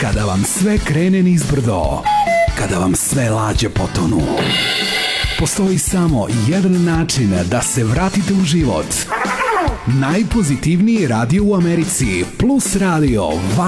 Kada vam sve krene nizbrdo, kada vam sve lađe potonu, postoji samo jedan način da se vratite u život. Najpozitivniji radio u Americi, Plus Radio,